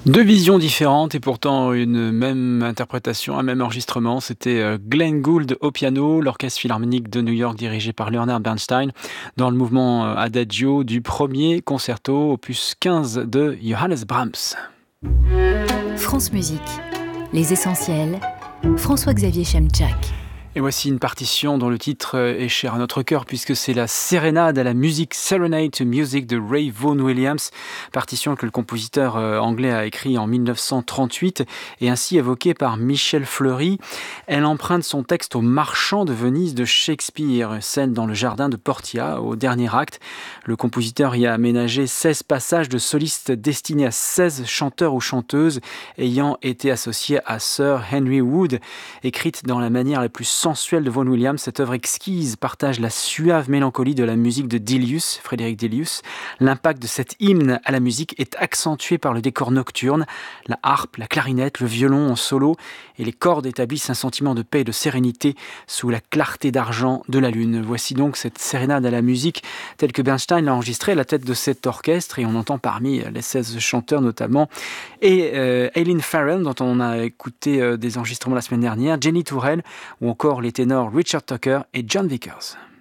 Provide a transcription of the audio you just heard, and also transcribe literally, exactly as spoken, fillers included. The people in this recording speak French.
Deux visions différentes et pourtant une même interprétation, un même enregistrement. C'était euh, Glenn Gould au piano, l'Orchestre philharmonique de New York dirigé par Leonard Bernstein, dans le mouvement euh, Adagio du premier concerto, opus quinze de Johannes Brahms. France Musique, les essentiels, François-Xavier Chemchak. Et voici une partition dont le titre est cher à notre cœur puisque c'est la sérénade à la musique, Serenade to Music de Ray Vaughan Williams, partition que le compositeur anglais a écrit en mille neuf cent trente-huit et ainsi évoquée par Michel Fleury. Elle emprunte son texte au Marchand de Venise de Shakespeare, scène dans le jardin de Portia au dernier acte. Le compositeur y a aménagé seize passages de solistes destinés à seize chanteurs ou chanteuses ayant été associés à Sir Henry Wood, écrite dans la manière la plus sensuelle de Vaughan Williams. Cette œuvre exquise partage la suave mélancolie de la musique de Delius, Frédéric Delius. L'impact de cet hymne à la musique est accentué par le décor nocturne, la harpe, la clarinette, le violon en solo et les cordes établissent un sentiment de paix et de sérénité sous la clarté d'argent de la lune. Voici donc cette sérénade à la musique telle que Bernstein l'a enregistrée à la tête de cet orchestre et on entend parmi les seize chanteurs notamment et euh, Eileen Farrell dont on a écouté euh, des enregistrements la semaine dernière, Jenny Tourelle ou encore les ténors Richard Tucker et John Vickers.